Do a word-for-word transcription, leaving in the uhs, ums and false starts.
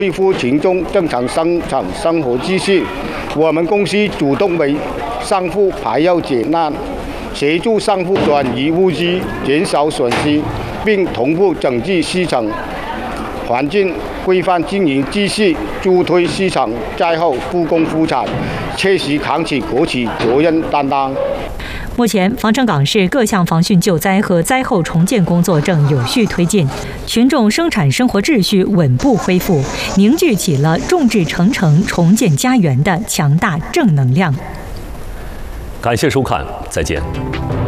恢复群众正常生产生活秩序。我们公司主动为商户排忧解难，协助商户转移物资，减少损失，并同步整治市场环境，规范经营秩序，助推市场灾后复工复产，切实扛起国企责任担当。 目前，防城港市各项防汛救灾和灾后重建工作正有序推进，群众生产生活秩序稳步恢复，凝聚起了众志成城、重建家园的强大正能量。 感谢收看，再见。